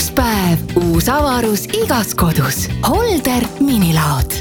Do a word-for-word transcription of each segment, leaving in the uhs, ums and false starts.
Uus päev, uus avarus igas kodus. Holder minilaod.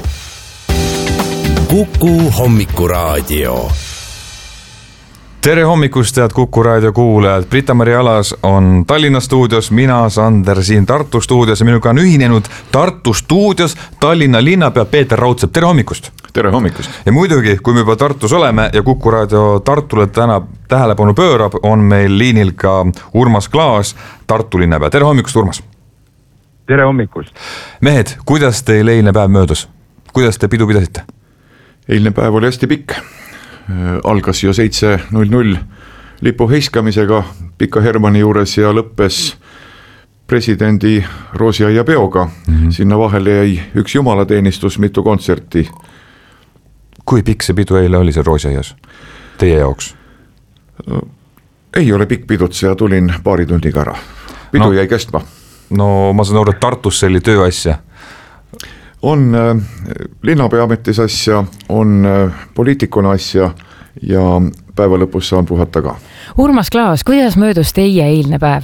Kuku hommikuraadio. Tere hommikust, head Kuku raadio kuulajad. Brita-Mari Alas on Tallinna stuudios, mina Sander siin Tartu stuudios ja minuga on ühinenud Tartu stuudios Tallinna linnapea Peeter Raudsepp. Tere hommikust. Tere hommikust. Ja muidugi, kui me juba Tartus oleme ja Kuku raadio Tartule täna tähelepanu pöörab, on meil liinil ka Urmas Klaas, Tartu linnapea. Tere hommikust, Urmas. Tere hommikust. Mehed, kuidas teil eilne päev möödus? Kuidas te pidu pidasite? Eilne päev oli hästi pikk. Algas jo seitse null null lipu heiskamisega Pika Hermanni juures ja lõppes presidendi roosiaia peoga. Mm-hmm. Sinna vahele jäi üks jumalateenistus, mitu kontserti. Kui pikk see pidu eile oli see roosiaias teie jaoks? Ei ole pikk pidutse ja tulin paari tundiga ära. Pidu no, jäi kestma. No ma saan aru, et Tartus see oli tööasja. On äh, linnapea ametis asja, on äh, poliitikuna asja ja päeva lõpus saan puhata ka. Urmas Klaas, kuidas möödus teie eilne päev?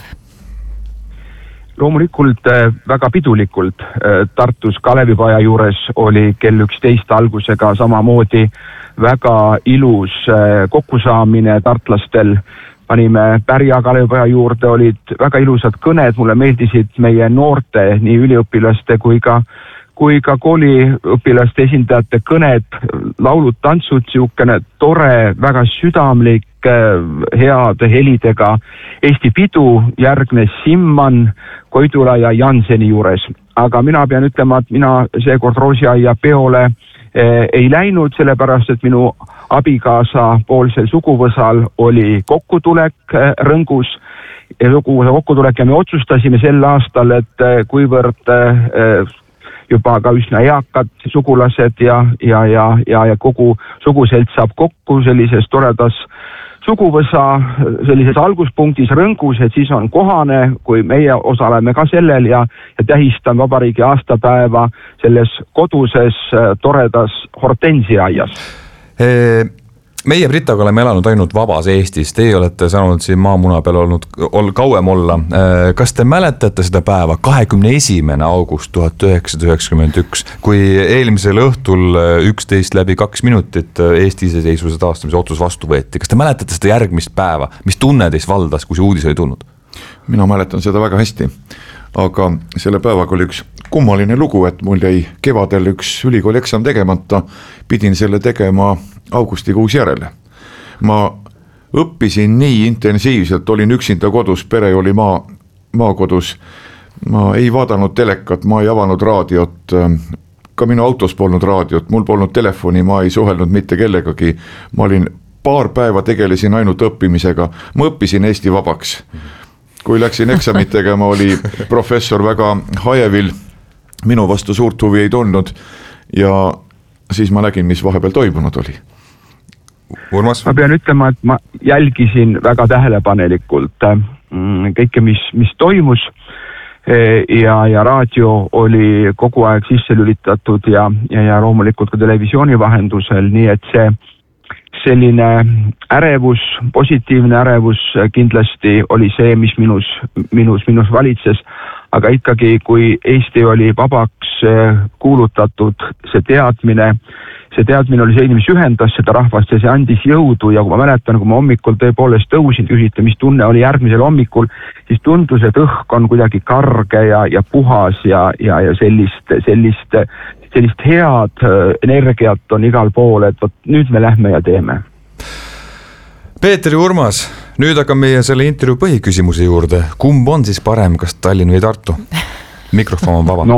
Loomulikult äh, väga pidulikult. Äh, Tartus Kalevipaja juures oli kell üksteist algusega samamoodi väga ilus äh, kokkusaamine tartlastel. Panime Pärja Kalevipaja juurde, olid väga ilusad kõned, mulle meeldisid meie noorte, nii üliõpilaste kui ka kui ka kooliõpilaste esindajate kõned, laulud, tantsud, siukene tore, väga südamlik, heade helidega Eesti pidu, järgnes Simman, Koidula ja Janseni juures. Aga mina pean ütlema, et mina seekord roosiaia peole eh, ei läinud, sellepärast, et minu abikaasa poolsel suguvõsal oli kokkutulek eh, Rõngus ja suguvõsa kokkutulek ja me otsustasime sel aastal, et eh, kuivõrd eh, juba ka üsna eakad sugulased ja, ja, ja, ja, ja kogu suguselt saab kokku sellises toredas suguvõsa, sellises alguspunktis Rõngus, et siis on kohane, kui meie osaleme ka sellel ja, ja tähistan vabariigi aastapäeva selles koduses toredas hortensiaaias. Meie Britaga oleme elanud ainult vabas Eestis, teie olete saanud siin maamuna peal olnud ol, kauem olla. Kas te mäletate seda päeva kahekümne esimene august tuhat üheksasada üheksakümmend üks, kui eelmisel õhtul üksteist läbi kaks minutit Eesti iseseisvuse taastamise otsus vastu võeti? Kas te mäletate seda järgmist päeva? Mis tunne teis valdas, kui see uudis oli tulnud? Mina mäletan seda väga hästi, aga selle päevaga oli üks kummaline lugu, et mul jäi kevadel üks ülikooli eksam tegemata, pidin selle tegema augustikuus järele. Ma õppisin nii intensiivselt, olin üksinda kodus, pere oli maa, maakodus, ma ei vaadanud telekat, ma ei avanud raadiot, ka minu autos polnud raadiot, mul polnud telefoni, ma ei suhelnud mitte kellegagi, ma olin paar päeva tegelesin ainult õppimisega, ma õppisin Eesti vabaks. Kui läksin eksamit tegema, oli professor väga hajevil, minu vastu suurt huvi ei tulnud ja siis ma nägin, mis vahepeal toimunud oli. Urmas? Ma pean ütlema, et ma jälgisin väga tähelepanelikult kõike, mis, mis toimus ja, ja raadio oli kogu aeg sisse lülitatud ja, ja, ja loomulikult ka televisiooni vahendusel, nii et see selline ärevus, positiivne ärevus kindlasti oli see, mis minus, minus, minus valitses, aga ikkagi, kui Eesti oli vabaks kuulutatud, see teadmine, see teadmine oli see, mis ühendas seda rahvast ja see andis jõudu ja kui ma mäletan, kui ma hommikul tõepoolest tõusin, küsite, mis tunne oli järgmisel hommikul, siis tundus, et õhk on kuidagi karge ja, ja puhas ja, ja, ja sellist, sellist, sellist head energiat on igal pool, et võt, nüüd me lähme ja teeme. Peeter ja Urmas, nüüd aga meie selle intervjuu põhiküsimuse juurde. Kumb on siis parem, kas Tallinn või Tartu? Mikrofon on vaba. No,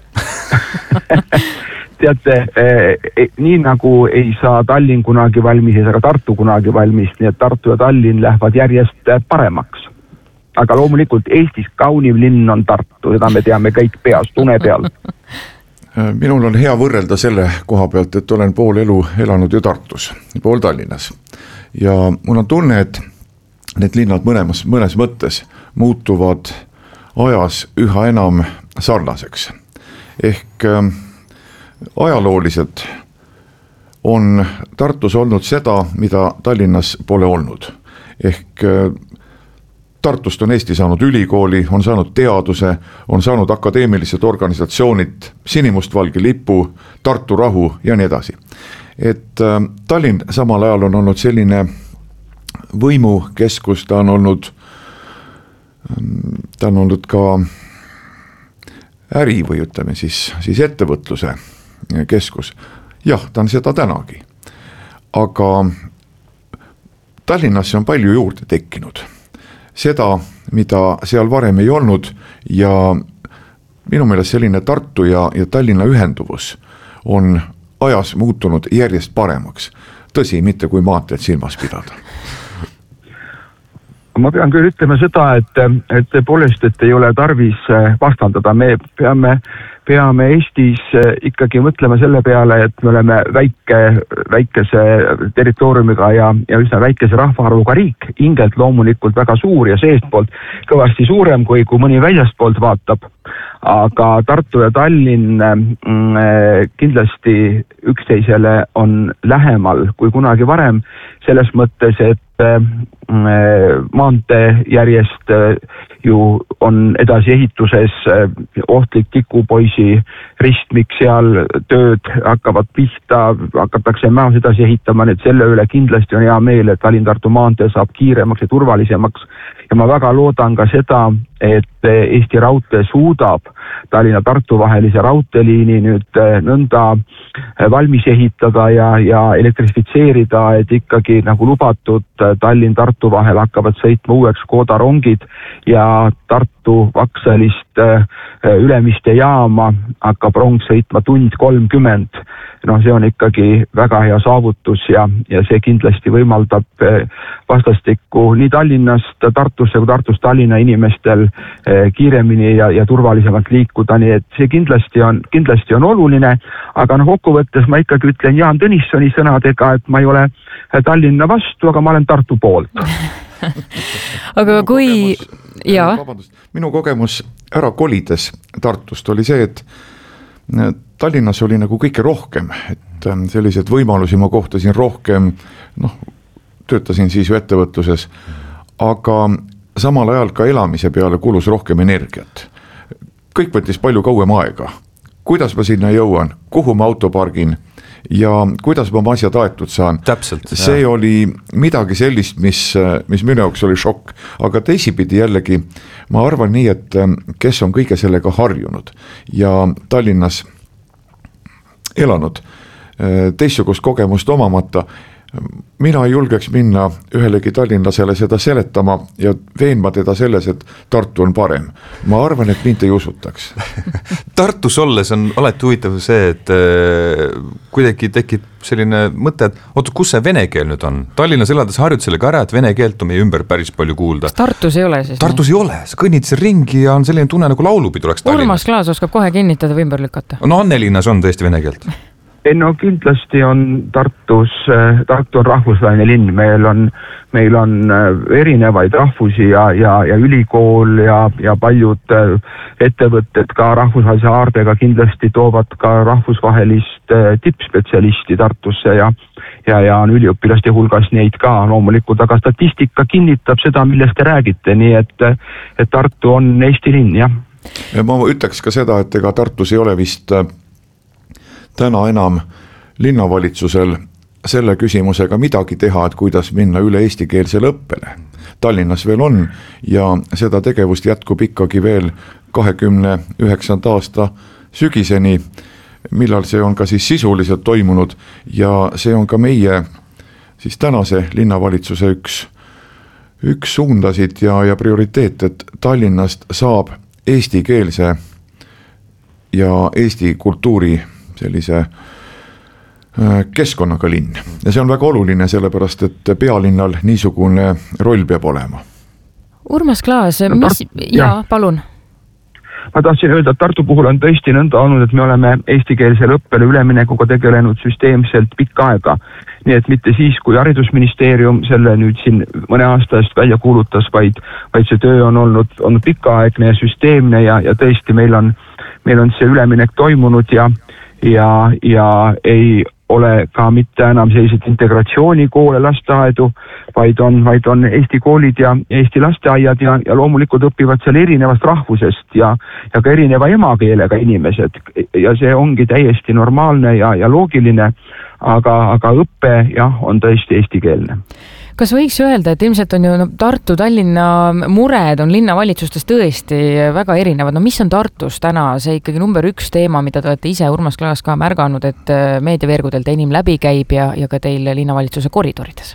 teate, eh, nii nagu ei saa Tallinn kunagi valmis, aga Tartu kunagi valmis, nii et Tartu ja Tallinn lähevad järjest paremaks. Aga loomulikult Eestis kaunim linn on Tartu, seda me teame kõik peast, une peal. Minul on hea võrrelda selle koha pealt, et olen pool elu elanud ju Tartus, pool Tallinnas. Ja mul on tunne, et need linnad mõlemas, mõnes mõttes muutuvad ajas üha enam sarnaseks. Ehk äh, ajalooliselt on Tartus olnud seda, mida Tallinnas pole olnud. Ehk äh, Tartust on Eesti saanud ülikooli, on saanud teaduse, on saanud akadeemilised organisatsioonid, sinimustvalge lipu, Tartu rahu ja nii edasi. Et äh, Tallinn samal ajal on olnud selline võimukeskus, ta on olnud, ta on olnud ka äri või ütleme siis, siis ettevõtluse keskus. Jah, ta on seda tänagi. Aga Tallinnasse on palju juurde tekkinud. Seda, mida seal varem ei olnud ja minu meelest selline Tartu ja, ja Tallinna ühenduvus on ajas muutunud järjest paremaks. Tõsi, mitte kui maanteed silmas pidada. Ma pean küll ütlema seda, et, et tõepoolest, et ei ole tarvis vastandada. Me peame, peame Eestis ikkagi mõtlema selle peale, et me oleme väike, väikese territooriumiga ja, ja üsna väikese rahvaarvuga riik. Ingelt loomulikult väga suur ja seestpoolt kõvasti suurem, kui, kui mõni väljastpoolt vaatab. Aga Tartu ja Tallinn kindlasti üksteisele on lähemal kui kunagi varem. Selles mõttes, et maantee järjest ju on edasi ehituses ohtlik Tikupoisi ristmik, seal tööd hakkavad pihta, hakatakse mäos edasi ehitama, et selle üle kindlasti on hea meel, et Tallinn-Tartu maantee saab kiiremaks ja turvalisemaks. Ja ma väga loodan ka seda, et Eesti Raudtee suudab Tallinna-Tartu vahelise raudteeliini nüüd nõnda valmis ehitada ja, ja elektrifitseerida, et ikkagi nagu lubatud Tallinn-Tartu vahel hakkavad sõitma uueks Škoda rongid ja Tartu Vaksalist Ülemiste jaama hakkab rong sõitma tund kolmkümmend. No see on ikkagi väga hea saavutus ja, ja see kindlasti võimaldab vastastikku nii Tallinnast Tartusse kui Tartust Tallinna inimestel kiiremini ja, ja turvalisemalt liikuda, nii et see kindlasti on, kindlasti on oluline, aga no kokkuvõttes ma ikkagi ütlen Jaan Tõnissoni sõnadega, et ma ei ole Tallinna vastu, aga ma olen Tartu poolt. Aga kui... Ja. Vabandust, minu kogemus ära kolides Tartust oli see, et Tallinnas oli nagu kõike rohkem, et sellised võimalusi ma kohtasin rohkem, noh, töötasin siis ju ettevõtluses, aga samal ajal ka elamise peale kulus rohkem energiat. Kõik võttis palju kauem aega. Kuidas ma sinna jõuan, kuhu ma autopargin ja kuidas ma oma asjad aetud saan. Täpselt. See jah. Oli midagi sellist, mis, mis minu jaoks oli šokk, aga teisipidi jällegi ma arvan nii, et kes on kõige sellega harjunud ja Tallinnas elanud teistsugust kogemust omamata, mina ei julgeks minna ühelegi tallinlasele seda seletama ja veenma teda selles, et Tartu on parem. Ma arvan, et mind ei usutaks. Tartus olles on alati huvitav see, et kuidagi tekib selline mõte, et oota, kus see vene keel nüüd on? Tallinnas elades harjud sellega ära, et vene keelt on meie ümber päris palju kuulda. Tartus ei ole siis? Tartus ei ole, sa kõnnid see ringi ja on selline tunne nagu laulupi tuleks Tallinnas. Urmas Klaas oskab kohe kinnitada või ümber lükata. No Annelinnas on tõesti vene keelt. Ei, no kindlasti on Tartus, Tartu on rahvusvaheline linn, meil on, meil on erinevaid rahvusi ja, ja, ja ülikool ja, ja paljud ettevõtted ka rahvusvahelise haardega kindlasti toovad ka rahvusvahelist tippspetsialisti Tartusse ja, ja, ja on üliõpilaste hulgas neid ka loomulikult, aga statistika kinnitab seda, millest te räägite, nii et, et Tartu on Eesti linn, jah. Ja ma ütleks ka seda, et ega Tartus ei ole vist täna enam linnavalitsusel selle küsimusega midagi teha, et kuidas minna üle eestikeelsele õppele. Tallinnas veel on ja seda tegevust jätkub ikkagi veel kahekümne üheksanda aasta sügiseni, millal see on ka siis sisuliselt toimunud ja see on ka meie siis tänase linnavalitsuse üks, üks suundasid ja, ja prioriteet, et Tallinnast saab eestikeelse ja Eesti kultuuri sellise keskkonnaga linn. Ja see on väga oluline, sellepärast, et pealinnal niisugune roll peab olema. Urmas Klaas, mis... Ja, palun. Ma tahtsin öelda, et Tartu puhul on tõesti nõnda olnud, et me oleme eestikeelsele õppele üleminekuga tegelenud süsteemselt pikka aega. Nii et mitte siis, kui haridusministeerium selle nüüd siin mõne aasta eest välja kuulutas, vaid, vaid see töö on olnud, olnud pikaaegne ja süsteemne ja, ja tõesti meil on, meil on see üleminek toimunud ja Ja, ja ei ole ka mitte enam selliseid integratsioonikoole, lasteaedu, vaid on, vaid on Eesti koolid ja Eesti lasteaiad ja, ja loomulikult õpivad seal erinevast rahvusest ja, ja ka erineva emakeelega inimesed ja see ongi täiesti normaalne ja, ja loogiline, aga, aga õpe jah, on tõesti eestikeelne. Kas võiks öelda, et ilmselt on ju no, Tartu, Tallinna mured on linnavalitsustes tõesti väga erinevad. No mis on Tartus täna see ikkagi number üks teema, mida te olete ise Urmas Klaas ka märganud, et meediaveergudelt enim läbi käib ja, ja ka teil linnavalitsuse koridorides?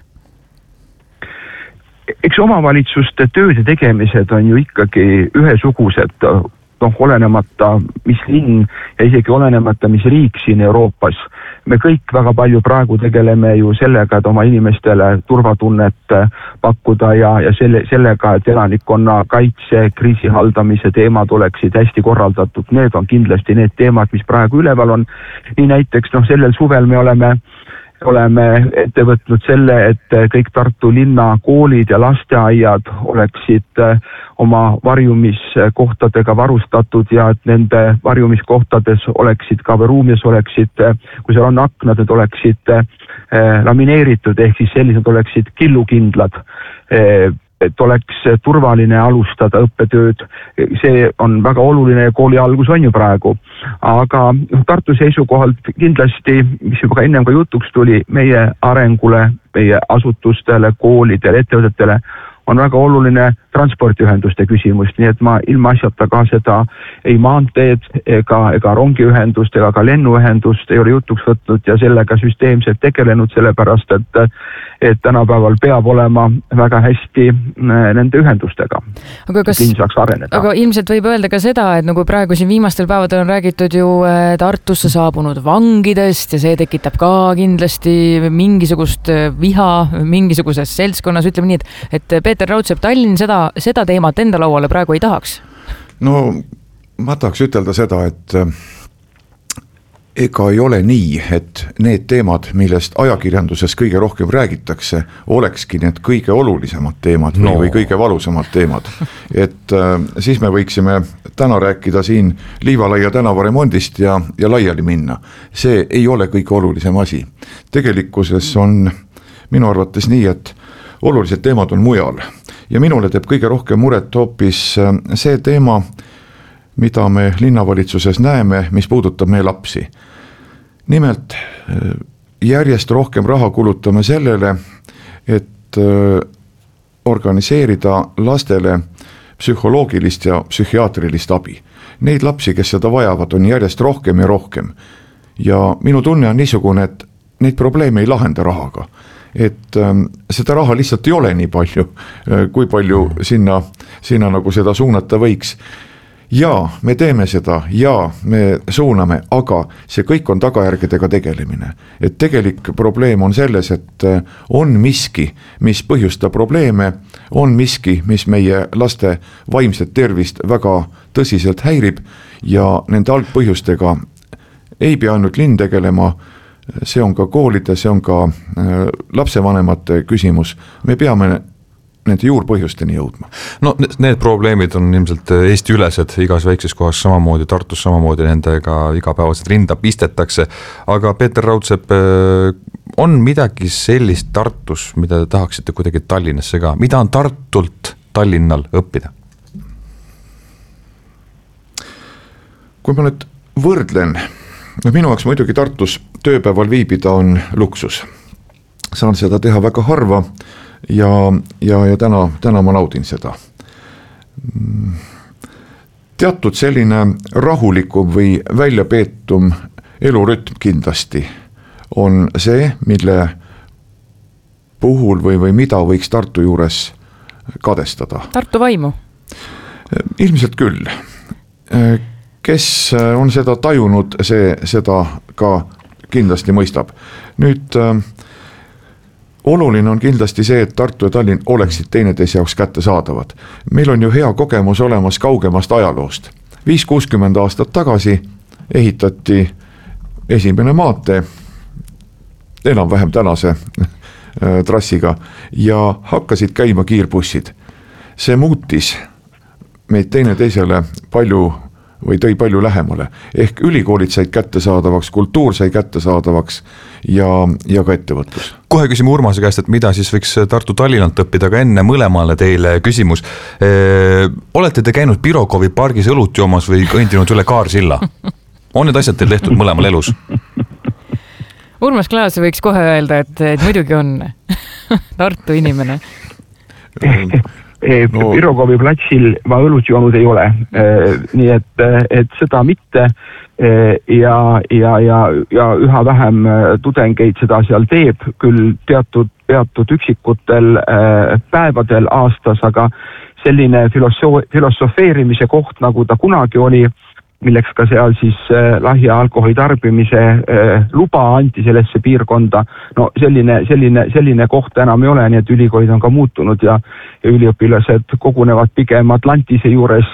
Eks omavalitsuste tööde tegemised on ju ikkagi ühesugused, noh, olenemata mis linn ja isegi olenemata mis riik siin Euroopas. Me kõik väga palju praegu tegeleme ju sellega, et oma inimestele turvatunnet pakkuda ja, ja selle, sellega, et elanikkonna kaitse, kriisi haldamise teemad oleksid hästi korraldatud. Need on kindlasti need teemad, mis praegu üleval on. Nii näiteks noh, sellel suvel me oleme oleme ette võtnud selle, et kõik Tartu linna koolid ja lasteaiad oleksid oma varjumiskohtadega varustatud ja et nende varjumiskohtades oleksid ka või ruumis oleksid, kui seal on aknad, et oleksid lamineeritud ehk siis sellised oleksid killukindlad, et oleks turvaline alustada õppetööd. See on väga oluline ja kooli algus on ju praegu. Aga Tartu seisukohalt kindlasti, mis juba ka ennem ka jutuks tuli, meie arengule, meie asutustele, koolidele, ettevõtetele on väga oluline transpordiühenduste küsimus, nii et ma ilma asjata ka seda ei maanteed ega, ega rongiühendust ega ka lennuühendust ei ole jutuks võtnud ja sellega süsteemselt tegelenud, sellepärast et, et tänapäeval peab olema väga hästi nende ühendustega. Aga, kas, aga ilmselt võib öelda ka seda, et nagu praegu siin viimastel päevadel on räägitud ju Tartusse saabunud vangidest ja see tekitab ka kindlasti mingisugust viha mingisuguses seltskonnas, ütleme nii, et, et Peeter Raudsepp, Tallinn seda seda teemat enda lauale praegu ei tahaks? No ma tahaks ütelda seda, et ega ei ole nii, et need teemad, millest ajakirjanduses kõige rohkem räägitakse, olekski need kõige olulisemad teemad või, no. või kõige valusamad teemad. Et äh, siis me võiksime täna rääkida siin Liivalaia tänava remondist ja, ja laiali minna. See ei ole kõige olulisem asi. Tegelikkuses on minu arvates nii, et olulised teemad on mujal. Ja minule teeb kõige rohkem muret hoopis see teema, mida me linnavalitsuses näeme, mis puudutab meie lapsi. Nimelt järjest rohkem raha kulutame sellele, et organiseerida lastele psühholoogilist ja psühhiaatrilist abi. Neid lapsi, kes seda vajavad, on järjest rohkem ja rohkem. Ja minu tunne on niisugune, et neid probleeme ei lahenda rahaga. Et ähm, seda raha lihtsalt ei ole nii palju, kui palju sinna, sinna nagu seda suunata võiks. Ja me teeme seda ja me suuname, aga see kõik on tagajärgedega tegelemine. Et tegelik probleem on selles, et on miski, mis põhjustab probleeme, on miski, mis meie laste vaimset tervist väga tõsiselt häirib ja nende algpõhjustega ei pea ainult linn tegelema. See on ka koolide, see on ka lapsevanemate küsimus. Me peame nende juurpõhjusteni jõudma. No need probleemid on ilmselt Eesti ülesed, igas väikses kohas samamoodi, Tartus samamoodi nendega igapäevaselt rinda pistetakse. Aga Peeter Raudsepp, on midagi sellist Tartus, mida te tahaksite kuidagi Tallinnasse ka? Mida on Tartult Tallinnal õppida? Kui ma nüüd võrdlen, no minu jaoks muidugi Tartus tööpäeval viibida on luksus. Saan seda teha väga harva ja, ja, ja täna, täna ma naudin seda. Teatud selline rahulikum või väljapeetum elurütm kindlasti on see, mille puhul või, või mida võiks Tartu juures kadestada. Tartu vaimu? Ilmselt küll. Kes on seda tajunud, see seda ka kindlasti mõistab. Nüüd äh, oluline on kindlasti see, et Tartu ja Tallinn oleksid teineteise jaoks kättesaadavad. Meil on ju hea kogemus olemas kaugemast ajaloost. viis kuuskümmend aastat tagasi ehitati esimene maantee enam-vähem tänase äh, trassiga ja hakkasid käima kiirbussid. See muutis meid teineteisele palju või tõi palju lähemale. Ehk ülikoolid said kättesaadavaks, kultuur sai kättesaadavaks ja, ja ka ettevõtlus. Kohe küsime Urmase käest, et mida siis võiks Tartu Tallinnalt õppida, aga enne mõlemale teile küsimus. E, olete te käinud Pirogovi pargis õlut joomas või kõndinud üle Kaarsilla? On need asjad teil tehtud mõlemal elus? Urmas Klaas võiks kohe öelda, et, et muidugi on Tartu inimene. No. Pirogovi platsil ma õlut joonud ei ole, nii et, et seda mitte ja, ja, ja, ja üha vähem tudengeid seda seal teeb, küll teatud, teatud üksikutel päevadel aastas, aga selline filoso- filosofeerimise koht, nagu ta kunagi oli, milleks ka seal siis lahja alkoholi tarbimise luba anti sellesse piirkonda. No selline, selline, selline koht enam ei ole, nii et ülikoolid on ka muutunud ja, ja üliõpilased kogunevad pigem Atlantise juures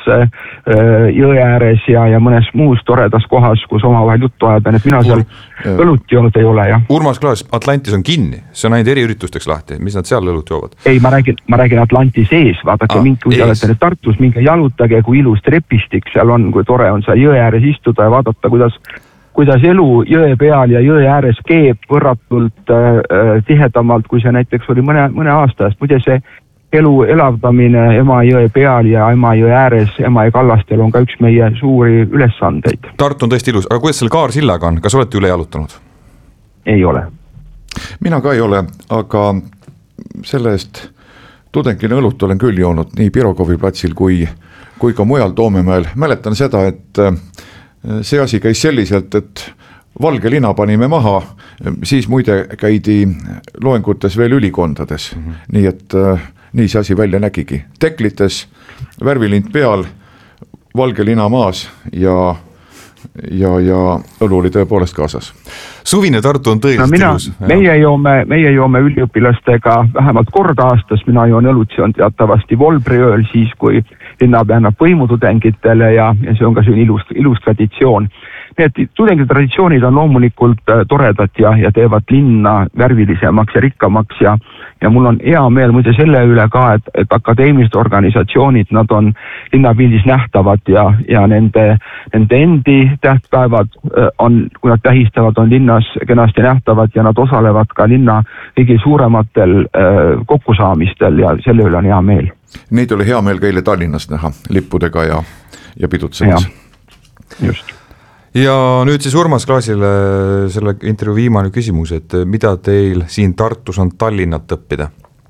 jõe ääres ja, ja mõnes muus toredas kohas, kus omavahel juttu ajada, nii et mina seal Ur õlut joonud ei ole, jah. Urmas Klaas, Atlantis on kinni, see on ainult eriüritusteks lahti, mis nad seal õlut joovad? Ei, ma räägin, ma räägin Atlantis ees, vaadake, ah, mingi, kui te olete nüüd Tartus, minge jalutage, kui ilus trepistik seal on, kui tore on seal jõe ääres istuda ja vaadata, kuidas, kuidas elu jõe peal ja jõe ääres keeb võrratult äh, tihedamalt, kui see näiteks oli mõne, mõne aasta eest. Muide see elu elavdamine Emajõe peal ja Emajõe ääres, Emajõe kallastel on ka üks meie suuri ülesandeid. Tartu on tõesti ilus, aga kuidas selle Kaarsillaga on, kas olete üle jalutanud? Ei ole. Mina ka ei ole, aga selle eest tudengina õlut olen küll joonud nii Pirogovi platsil kui, kui ka mujal Toomemäel. Mäletan seda, et see asi käis selliselt, et valge lina panime maha, siis muide käidi loengutes veel ülikondades, mm -hmm. nii et nii see asi välja nägigi. Teklites, värvilind peal, valge lina maas ja, ja, ja õlu oli tõepoolest kaasas. Suvine Tartu on tõeliselt no mina, ilus. Meie joome, meie joome üliõpilastega vähemalt kord aastas, mina joon õlut, see on teatavasti Volbriööl siis, kui linnapea annab võimutudengitele ja, ja see on ka selline ilus, ilus traditsioon. Need tudengide traditsioonid on loomulikult toredad ja, ja teevad linna värvilisemaks ja rikkamaks ja, ja mul on hea meel muide selle üle ka, et, et akadeemilised organisatsioonid, nad on linnapildis nähtavad ja, ja nende, nende endi tähtpäevad on, kui nad tähistavad, on linnas kenasti nähtavad ja nad osalevad ka linna kõige suurematel äh, kokkusaamistel ja selle üle on hea meel. Neid oli hea meel ka eile Tallinnast näha lippudega ja, ja pidutsemas. Just. Ja nüüd siis Urmas Klaasile selle intervjuu viimane küsimus, et mida teil siin Tartus on Tallinnat õppida?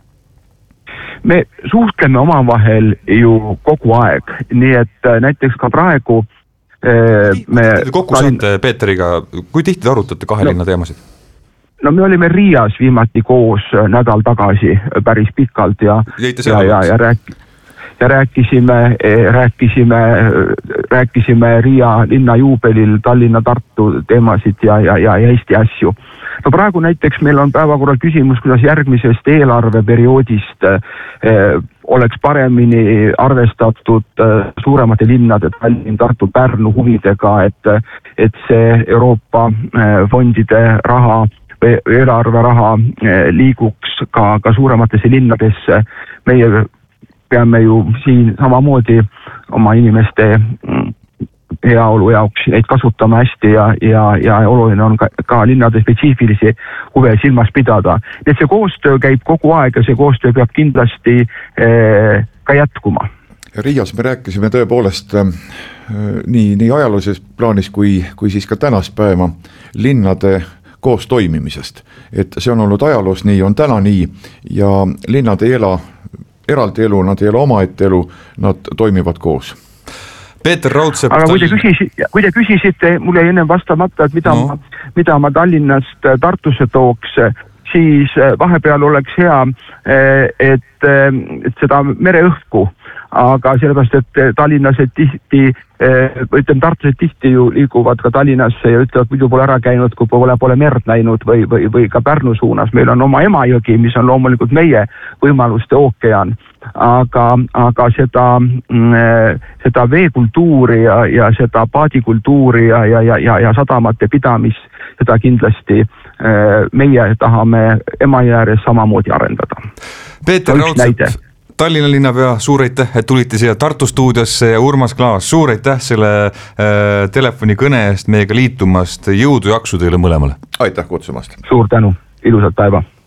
Me suhtleme omavahel ju kogu aeg, nii et näiteks ka praegu eh, me... Kokku Tallinn... saate Peeteriga, kui tihti te arutate kahe no. linna teemasid? No me olime Riias viimati koos nädal tagasi päris pikalt ja, ja, ja, ja rääk... ja rääkisime, rääkisime, rääkisime Riia linna juubelil Tallinna-Tartu teemasid ja, ja, ja Eesti asju. No praegu näiteks meil on päevakorral küsimus, kuidas järgmisest eelarveperioodist eh, oleks paremini arvestatud eh, suuremate linnade Tallinn, Tartu, Pärnu huvidega, et, et see Euroopa eh, fondide raha eelarveraha liiguks ka, ka suurematesse linnadesse. Meie peame ju siin samamoodi oma inimeste heaolu jaoks neid kasutama hästi ja, ja, ja oluline on ka, ka linnade spetsiifilisi huve silmas pidada. Et see koostöö käib kogu aeg ja see koostöö peab kindlasti eh, ka jätkuma. Riias me rääkisime tõepoolest äh, nii, nii ajaloolises plaanis kui, kui siis ka tänast päeva linnade koos toimimisest. Et see on olnud ajaloos nii, on täna nii ja linnad ei ela eraldi elu, nad ei ole omaette elu, nad toimivad koos. Peeter Raudsepp... Aga kui te, küsisite, kui te küsisite, mul jäi ennem vastamata, et mida, no. ma, mida ma Tallinnast Tartusse tooks, siis vahepeal oleks hea, et, et seda mereõhku, aga sellepärast, et Tallinnased tihti, ütleme Tartused tihti ju liiguvad ka Tallinnasse ja ütlevad, muidu pole ära käinud, kui pole, pole merd näinud või, või, või ka Pärnu suunas. Meil on oma Emajõgi, mis on loomulikult meie võimaluste ookean, aga, aga seda, seda veekultuuri ja, ja seda paadikultuuri ja, ja, ja, ja, ja sadamate pidamis, seda kindlasti meie tahame Emajõe ääres samamoodi arendada. Peeter Raudsepp Tallinna linnapea, suur aitäh, et tulite siia Tartu stuudiosse ja Urmas Klaas, suur aitäh selle äh, telefonikõne eest meiega liitumast, jõudu, jaksu teile mõlemale. Aitäh kutsumast. Suur tänu, ilusat päeva.